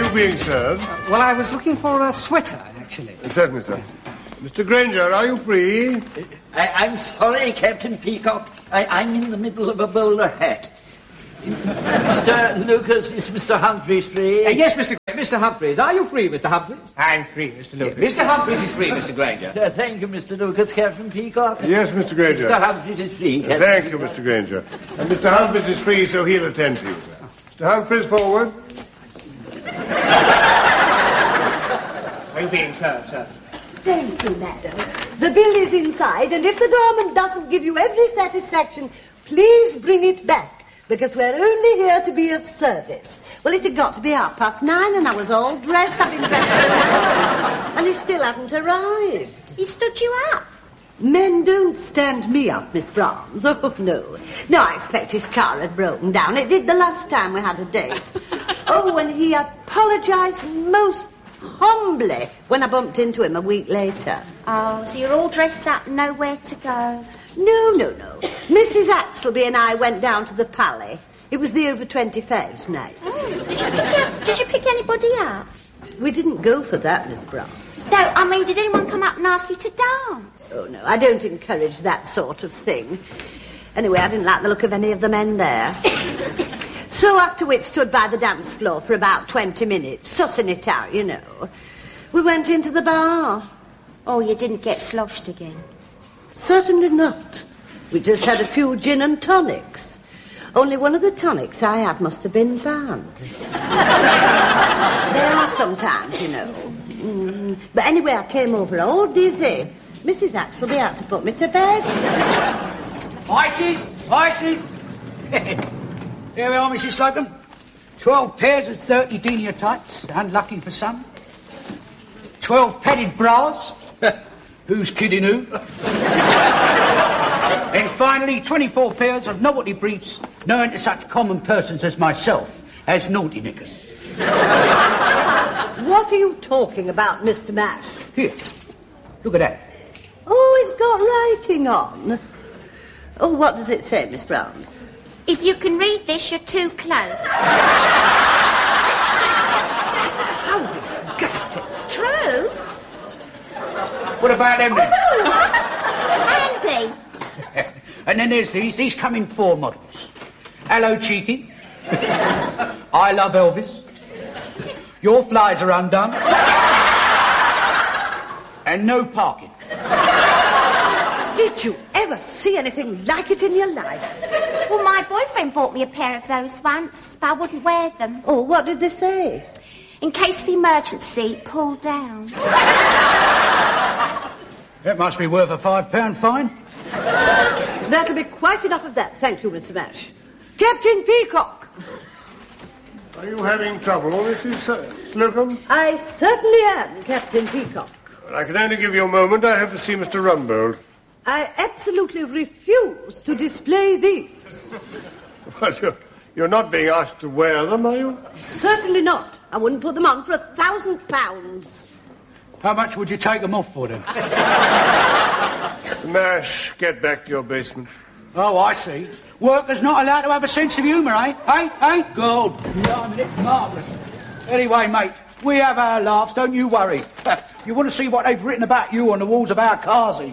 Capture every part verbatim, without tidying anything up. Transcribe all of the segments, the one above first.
you being served? Uh, well, I was looking for a sweater, actually. Uh, certainly, sir. Mister Granger, are you free? I, I'm sorry, Captain Peacock. I, I'm in the middle of a bowler hat. Mister Lucas, is Mister Humphreys free? Uh, yes, Mister Gra- Mister Humphreys. Are you free, Mister Humphreys? I'm free, Mister Lucas. Yeah, Mister Humphreys is free, Mister Granger. Uh, thank you, Mister Lucas. Captain Peacock? Yes, Mister Granger. Mister Humphreys is free. Uh, thank you, Mister Granger. And Mister Humphreys is free, so he'll attend to you, sir. Mister Humphreys, forward. Are you being served, sir? Thank you, madam. The bill is inside, and if the doorman doesn't give you every satisfaction, please bring it back, because we're only here to be of service. Well, it had got to be half past nine, and I was all dressed up in dress, and he still hadn't arrived. He stood you up. Men don't stand me up, Miss Brahms. Oh, no. No, I expect his car had broken down. It did the last time we had a date. Oh, and he apologized most humbly when I bumped into him a week later. Oh, so you're all dressed up and nowhere to go. No, no, no. Missus Axelby and I went down to the Pally. It was the over twenty-fives night. Oh, did you pick up, did you pick anybody up? We didn't go for that, Miss Brahms. No, I mean, did anyone come up and ask you to dance? Oh, no, I don't encourage that sort of thing. Anyway, I didn't like the look of any of the men there. So after we stood by the dance floor for about twenty minutes, sussing it out, you know, we went into the bar. Oh, you didn't get sloshed again? Certainly not. We just had a few gin and tonics. Only one of the tonics I had must have been banned. There are sometimes, you know. Mm. But anyway, I came over all dizzy. Missus Axelby had to put me to bed. Ices, ices. Here we are, Missus Slocum. Twelve pairs of thirty denier tights, unlucky for some. Twelve padded bras. Who's kidding who? And finally, twenty-four pairs of novelty briefs known to such common persons as myself as naughty knickers. What are you talking about, Mister Mash? Here, look at that. Oh, it's got writing on. Oh, what does it say, Miss Brown? If you can read this, you're too close. How disgusting. It's true. What about them then? Handy. And then there's these. These come in four models. Hello, Cheeky. I love Elvis. Your flies are undone. And no parking. Did you ever see anything like it in your life? Well, my boyfriend bought me a pair of those once, but I wouldn't wear them. Oh, what did they say? In case of emergency, pull down. That must be worth a five pound fine. That'll be quite enough of that. Thank you, Mister Mash. Captain Peacock. Are you having trouble, Missus Slocum? I certainly am, Captain Peacock. Well, I can only give you a moment. I have to see Mister Rumbold. I absolutely refuse to display these. Well, you're, you're not being asked to wear them, are you? Certainly not. I wouldn't put them on for a thousand pounds. How much would you take them off for, then? Mister Mash, get back to your basement. Oh, I see. Workers not allowed to have a sense of humour, eh? Eh? Eh? God, blimey, it's marvellous. Anyway, mate, we have our laughs, don't you worry. You want to see what they've written about you on the walls of our carsy?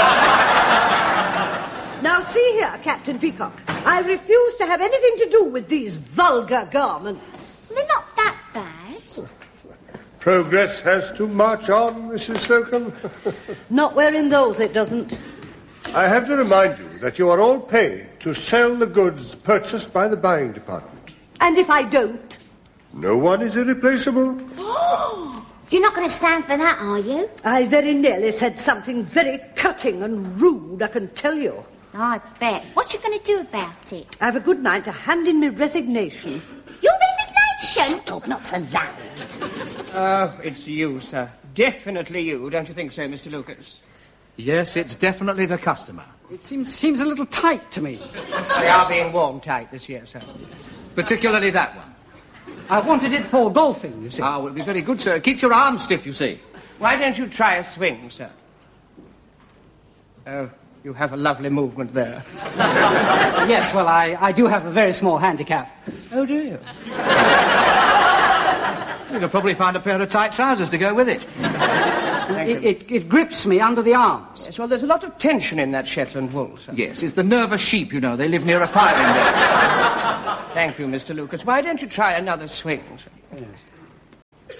Now, see here, Captain Peacock. I refuse to have anything to do with these vulgar garments. They're not that bad. Progress has to march on, Missus Slocum. Not wearing those, it doesn't. I have to remind you that you are all paid to sell the goods purchased by the buying department. And if I don't? No one is irreplaceable. You're not going to stand for that, are you? I very nearly said something very cutting and rude, I can tell you. I bet. What you going to do about it? I've a good mind to hand in my resignation. Your resignation? Shut up, not so loud. Oh, it's you, sir. Definitely you, don't you think so, Mister Lucas? Yes, it's definitely the customer. It seems seems a little tight to me. They are being warm tight this year, sir. Particularly that one. I wanted it for golfing, you see. Ah, well, it'll be very good, sir. It keeps your arms stiff, you see. Why don't you try a swing, sir? Oh, you have a lovely movement there. Yes, well, I, I do have a very small handicap. Oh, do you? You could probably find a pair of tight trousers to go with it. It, it, it grips me under the arms. Yes, well, there's a lot of tension in that Shetland wool, sir. Yes, it's the nervous sheep, you know. They live near a firing there. Thank you, Mister Lucas. Why don't you try another swing, sir? Yes.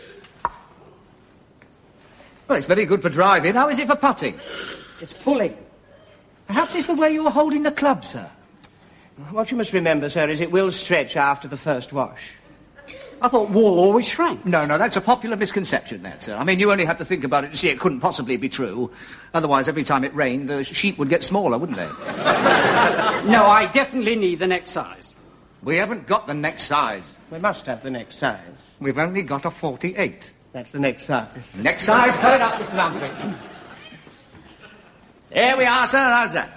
Well, it's very good for driving. How is it for putting? It's pulling. Perhaps it's the way you were holding the club, sir. What you must remember, sir, is it will stretch after the first wash. I thought wool always shrank. No, no, that's a popular misconception, that, sir. I mean, you only have to think about it to see it couldn't possibly be true. Otherwise, every time it rained, the sheep would get smaller, wouldn't they? No, I definitely need the next size. We haven't got the next size. We must have the next size. We've only got a forty-eight. That's the next size. Next size, cut it up, Mister Humphrey. There we are, sir. How's that?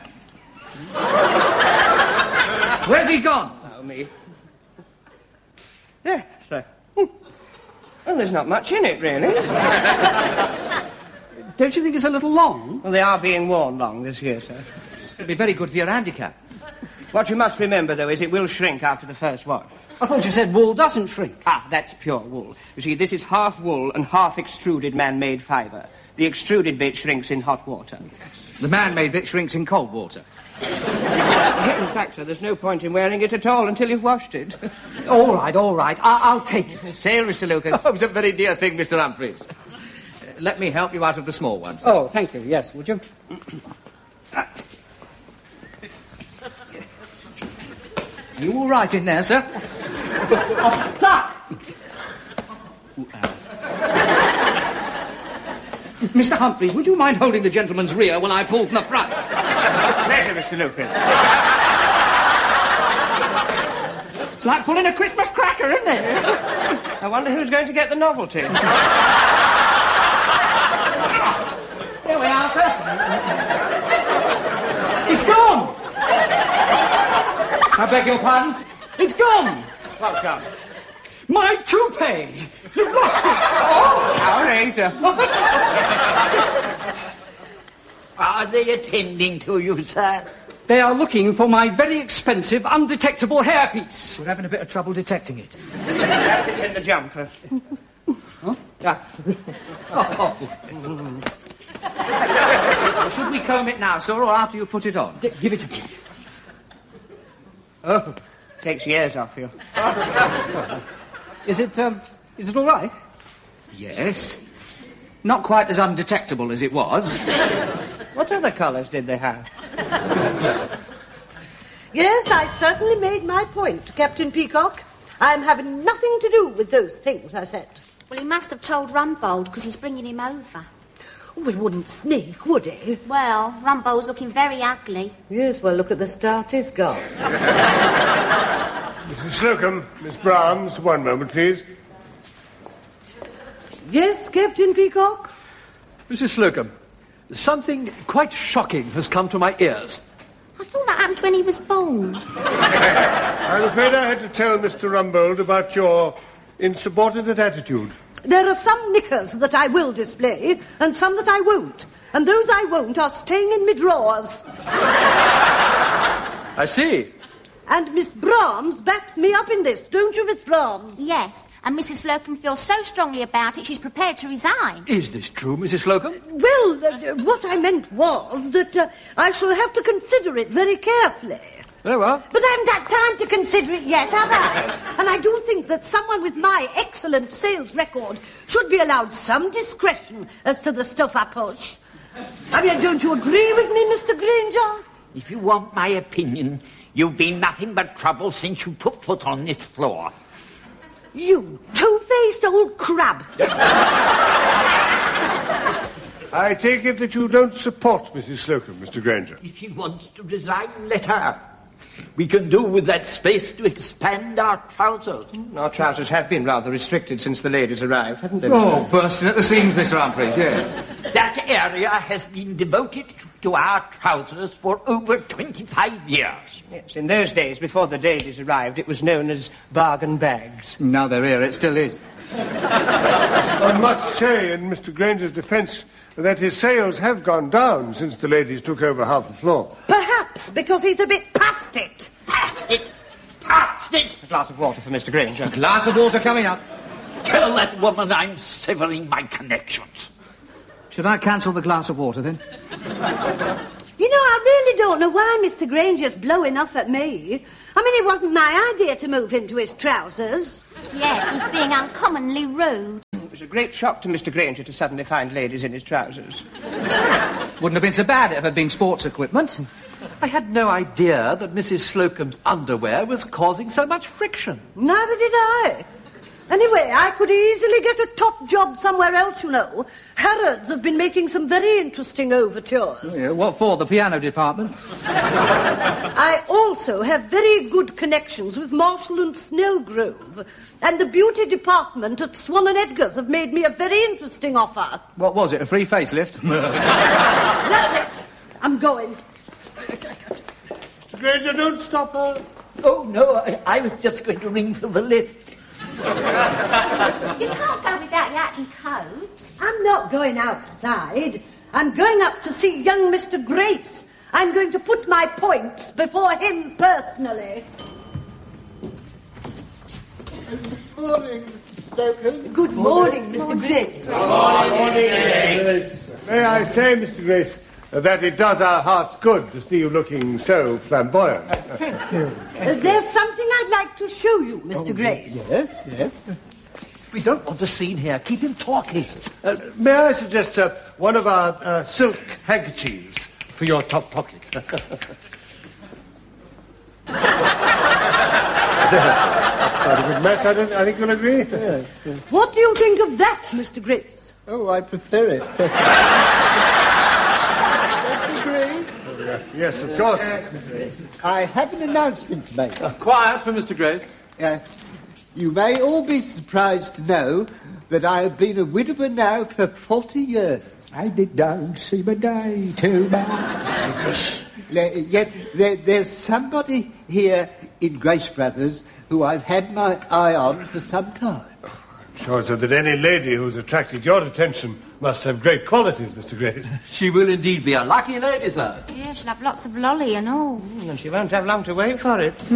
Where's he gone? Oh, me. There, sir. Hmm. Well, there's not much in it, really. Don't you think it's a little long? Well, they are being worn long this year, sir. It'll be very good for your handicap. What you must remember, though, is it will shrink after the first wash. I thought you said wool doesn't shrink. Ah, that's pure wool. You see, this is half wool and half extruded man-made fibre. The extruded bit shrinks in hot water. The man-made bit shrinks in cold water. In fact, sir, there's no point in wearing it at all until you've washed it. All right, all right. I- I'll take it. Sail, Mister Lucas. Oh, it's a very dear thing, Mister Humphreys. Uh, let me help you out of the small ones. Oh, thank you. Yes, would you? Are you all right in there, sir? I'm stuck. Mister Humphreys, would you mind holding the gentleman's rear while I pull from the front? Pleasure, Mister Lucas. It's like pulling a Christmas cracker, isn't it? I wonder who's going to get the novelty. Here we are, sir. It's gone. I beg your pardon? It's gone. Welcome. My toupee. You've lost it. How late. Are they attending to you, sir? They are looking for my very expensive, undetectable hairpiece. We're having a bit of trouble detecting it. That's it in the jumper. Huh? Ah. Oh. Well, should we comb it now, sir, or after you put it on? D- give it to me. Oh, takes years off you. Is it, um, is it all right? Yes. Not quite as undetectable as it was. What other colours did they have? Yes, I certainly made my point, Captain Peacock. I'm having nothing to do with those things I said. Well, he must have told Rumbold because he's bringing him over. We wouldn't sneak, would he? Well, Rumbold's looking very ugly. Yes, well, look at the start he's got. Missus Slocum, Miss Brahms, one moment, please. Yes, Captain Peacock? Missus Slocum, something quite shocking has come to my ears. I thought that happened when he was born. I'm afraid I had to tell Mister Rumbold about your insubordinate attitude. There are some knickers that I will display, and some that I won't. And those I won't are staying in my drawers. I see. And Miss Brahms backs me up in this, don't you, Miss Brahms? Yes, and Missus Slocum feels so strongly about it, she's prepared to resign. Is this true, Missus Slocum? Well, uh, what I meant was that uh, I shall have to consider it very carefully. Very well. But I haven't had time to consider it yet, have I? And I do think that someone with my excellent sales record should be allowed some discretion as to the stuff I push. I mean, don't you agree with me, Mister Granger? If you want my opinion, you've been nothing but trouble since you put foot on this floor. You two-faced old crab. I take it that you don't support Missus Slocum, Mister Granger. If she wants to resign, let her. We can do with that space to expand our trousers. Our trousers have been rather restricted since the ladies arrived, haven't they? Oh, bursting at the seams, Mister Humphreys, yes. That area has been devoted to our trousers for over twenty-five years. Yes, in those days, before the ladies arrived, it was known as bargain bags. Now they're here, it still is. I must say, in Mister Granger's defence, that his sales have gone down since the ladies took over half the floor. Perhaps because he's a bit past it. Past it! Past it! A glass of water for Mister Granger. Glass of water coming up. Tell that woman I'm severing my connections. Should I cancel the glass of water, then? You know, I really don't know why Mister Granger's blowing off at me. I mean, it wasn't my idea to move into his trousers. Yes, he's being uncommonly rude. It was a great shock to Mister Granger to suddenly find ladies in his trousers. Wouldn't have been so bad if it had been sports equipment. I had no idea that Missus Slocum's underwear was causing so much friction. Neither did I. Anyway, I could easily get a top job somewhere else, you know. Harrods have been making some very interesting overtures. Oh, yeah, what for? The piano department? I also have very good connections with Marshall and Snellgrove. And the beauty department at Swan and Edgar's have made me a very interesting offer. What was it, a free facelift? That's it. I'm going. Mister Granger, don't stop her. Oh, no, I, I was just going to ring for the lift. You can't go without your hat and coat. I'm not going outside. I'm going up to see young Mister Grace. I'm going to put my points before him personally. Good morning, Mister Slocum. Good morning, Mister Grace. Good morning, Mister Grace. May I say, Mister Grace, uh, that it does our hearts good to see you looking so flamboyant. Thank you. Uh, there's something I'd like to show you, Mister Oh, Grace. Yes, yes. We don't want a scene here. Keep him talking. Uh, may I suggest uh, one of our uh, silk handkerchiefs for your top pocket? That's quite a good match, I, don't, I think you'll agree. Yes, yes. What do you think of that, Mister Grace? Oh, I prefer it. Yes, of course. I have an announcement to make. Quiet for Mister Grace. Uh, you may all be surprised to know that I have been a widower now for forty years. I did don't see my day too much. Le- Yet there, there's somebody here in Grace Brothers who I've had my eye on for some time. Sure, so that any lady who's attracted your attention must have great qualities, Mister Grace. She will indeed be a lucky lady, sir. Yeah, she'll have lots of lolly and all. Mm, and she won't have long to wait for it.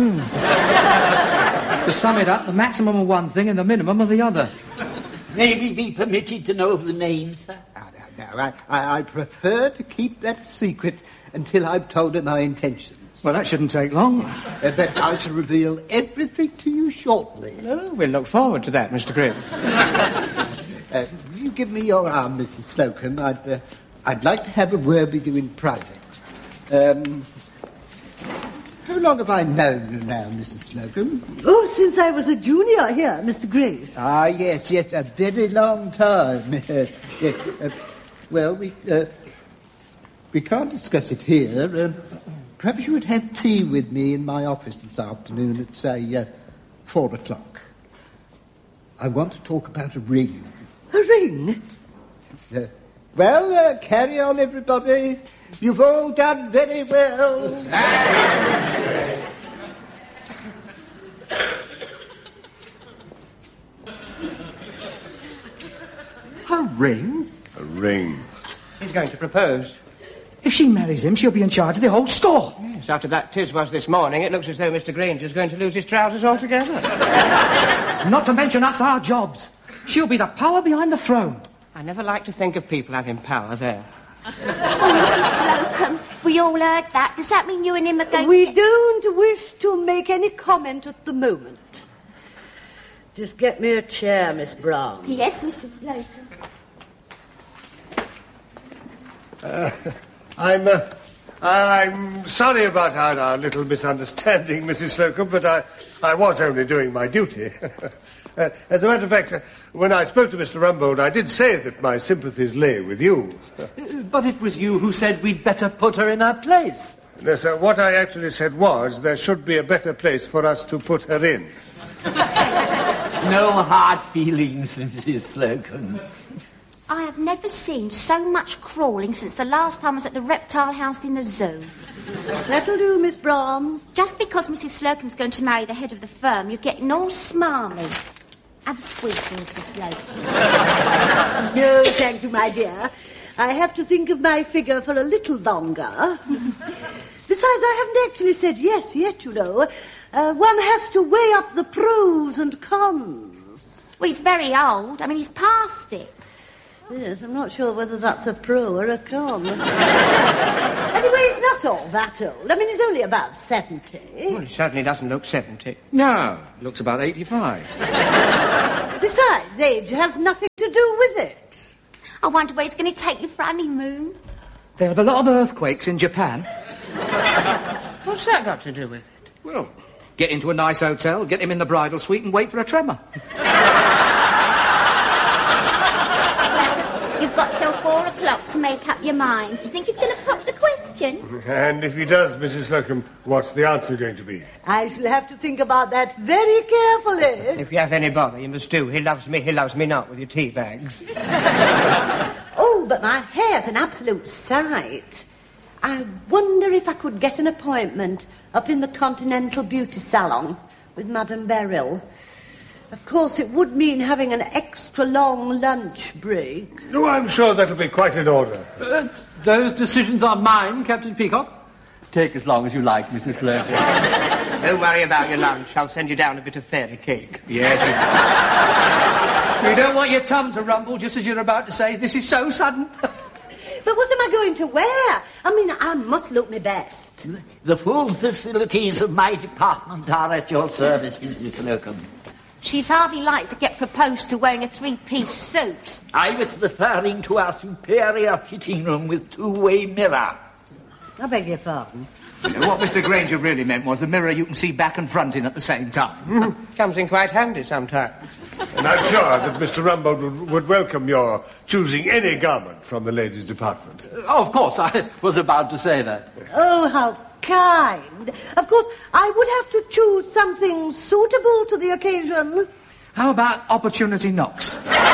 To sum it up, the maximum of one thing and the minimum of the other. May we be permitted to know the names, sir? No, no, no. I, I, I prefer to keep that secret until I've told her my intentions. Well, that shouldn't take long. Uh, but I shall reveal everything to you shortly. Oh, we'll look forward to that, Mister Grace. Uh, will you give me your arm, Missus Slocum? I'd, uh, I'd like to have a word with you in private. Um, how long have I known you now, Missus Slocum? Oh, since I was a junior here, Mister Grace. Ah, yes, yes, a very long time. yes, uh, well, we, uh, we can't discuss it here. Uh, perhaps you would have tea with me in my office this afternoon at, say, uh, four o'clock. I want to talk about a ring. A ring? Uh, well, uh, carry on, everybody. You've all done very well. A ring? A ring. He's going to propose. If she marries him, she'll be in charge of the whole store. Yes, after that tiz was this morning, it looks as though Mister Granger's going to lose his trousers altogether. Not to mention us, our jobs. She'll be the power behind the throne. I never like to think of people having power there. Oh, Mister Slocum, we all heard that. Does that mean you and him are going We to... don't wish to make any comment at the moment. Just get me a chair, Miss Brown. Yes, Missus Slocum. Uh, I'm, uh, I'm sorry about our, our little misunderstanding, Missus Slocum, but I, I was only doing my duty. uh, as a matter of fact, uh, when I spoke to Mister Rumbold, I did say that my sympathies lay with you. But it was you who said we'd better put her in her place. No, sir, what I actually said was there should be a better place for us to put her in. No hard feelings, Missus Slocum. I have never seen so much crawling since the last time I was at the reptile house in the zoo. That'll do, Miss Brahms. Just because Missus Slocum's going to marry the head of the firm, you're getting all smarmy. Have a sweet, Missus Slocum. No, thank you, my dear. I have to think of my figure for a little longer. Besides, I haven't actually said yes yet, you know. Uh, one has to weigh up the pros and cons. Well, he's very old. I mean, he's past it. Yes, I'm not sure whether that's a pro or a con. Anyway, he's not all that old. I mean, he's only about seventy. Well, he certainly doesn't look seventy. No, looks about eighty-five. Besides, age has nothing to do with it. I wonder where he's going to take you for honeymoon. They have a lot of earthquakes in Japan. What's that got to do with it? Well, get into a nice hotel, get him in the bridal suite and wait for a tremor. You've got till four o'clock to make up your mind. Do you think he's going to pop the question? And if he does, Missus Slocum, what's the answer going to be? I shall have to think about that very carefully. If you have any bother, you must do. He loves me, he loves me not with your tea bags. Oh, but my hair's an absolute sight. I wonder if I could get an appointment up in the Continental Beauty Salon with Madame Beryl. Of course, it would mean having an extra long lunch break. No, I'm sure that'll be quite in order. Uh, those decisions are mine, Captain Peacock. Take as long as you like, Missus Slocum. Don't worry about your lunch. I'll send you down a bit of fairy cake. Yes, you... you don't want your tum to rumble just as you're about to say, this is so sudden. But what am I going to wear? I mean, I must look my best. The full facilities of my department are at your service, Missus Slocum. She's hardly like to get proposed to wearing a three-piece suit. I was referring to our superior sitting room with two-way mirror. I beg your pardon? You know, what Mister Granger really meant was the mirror you can see back and front in at the same time. Mm, comes in quite handy sometimes. And I'm sure that Mister Rumbold would, would welcome your choosing any garment from the ladies' department. Oh, of course, I was about to say that. Oh, how kind. Of course, I would have to choose something suitable to the occasion. How about opportunity knocks?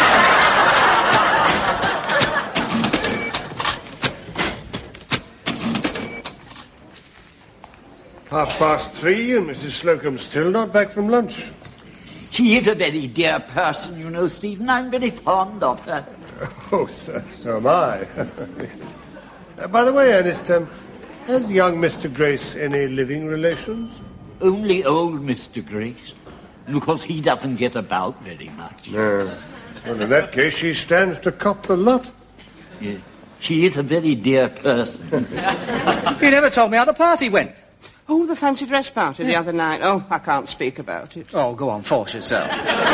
Half past three and Missus Slocum's still not back from lunch. She is a very dear person, you know, Stephen. I'm very fond of her. Oh, so, so am I. uh, by the way, Ernest, um, has young Mister Grace any living relations? Only old Mister Grace, because he doesn't get about very much. No. Well, in that case, she stands to cop the lot. Yes. She is a very dear person. You never told me how the party went. Oh, the fancy dress party yeah. the other night. Oh, I can't speak about it. Oh, go on, force yourself.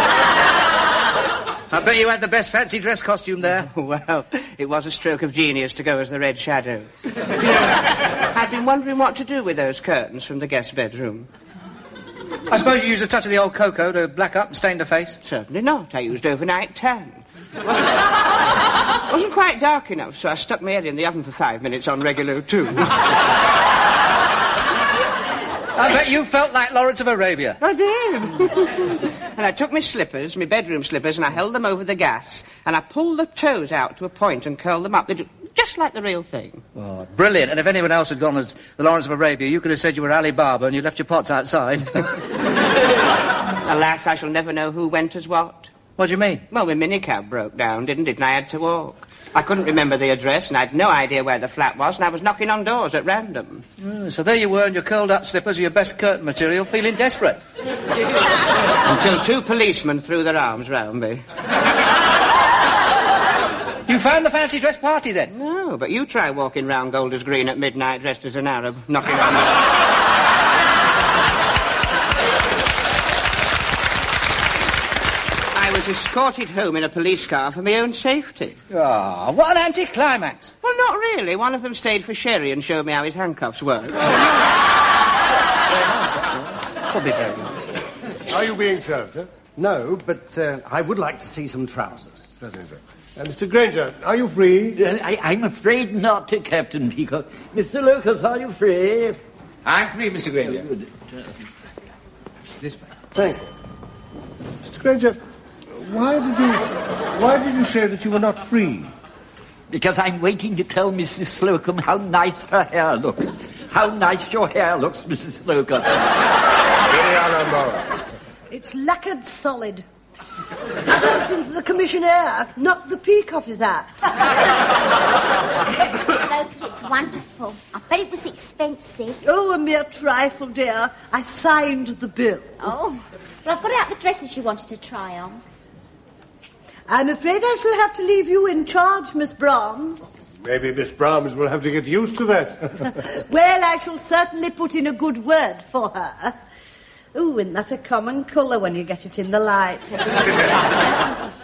I bet you had the best fancy dress costume there. Well, it was a stroke of genius to go as the Red Shadow. I'd been wondering what to do with those curtains from the guest bedroom. I suppose you used a touch of the old cocoa to black up and stain the face? Certainly not. I used overnight tan. It wasn't, it wasn't quite dark enough, so I stuck my head in the oven for five minutes on regular two. I bet you felt like Lawrence of Arabia. I did. And I took my slippers, my bedroom slippers, and I held them over the gas, and I pulled the toes out to a point and curled them up. They do, just like the real thing. Oh, brilliant. And if anyone else had gone as the Lawrence of Arabia, you could have said you were Ali Baba and you left your pots outside. Alas, I shall never know who went as what. What do you mean? Well, my minicab broke down, didn't it? And I had to walk. I couldn't remember the address, and I had no idea where the flat was, and I was knocking on doors at random. Mm, so there you were in your curled-up slippers with your best curtain material, feeling desperate. Until two policemen threw their arms round me. You found the fancy dress party, then? No, but you try walking round Golders Green at midnight dressed as an Arab, knocking on doors. I was escorted home in a police car for my own safety. Ah, oh, what an anticlimax. Well, not really. One of them stayed for sherry and showed me how his handcuffs worked. Could be very good. Are you being served, sir? No, but uh, I would like to see some trousers. Certainly, sir. Uh, Mister Granger, are you free? Uh, I, I'm afraid not, to Captain Peacock. Mister Lucas, are you free? I'm free, Mister Granger. Good. This way. Thanks. Mister Granger, why did you... Why did you say that you were not free? Because I'm waiting to tell Missus Slocum how nice her hair looks. How nice your hair looks, Missus Slocum. Very Alan. It's lacquered solid. I bumped into the commissionaire, knocked the peak off his hat. Slocum, it's wonderful. I bet it was expensive. Oh, a mere trifle, dear. I signed the bill. Oh, well, I've got out the dresses you wanted to try on. I'm afraid I shall have to leave you in charge, Miss Brahms. Maybe Miss Brahms will have to get used to that. Well, I shall certainly put in a good word for her. Ooh, isn't that a common colour when you get it in the light?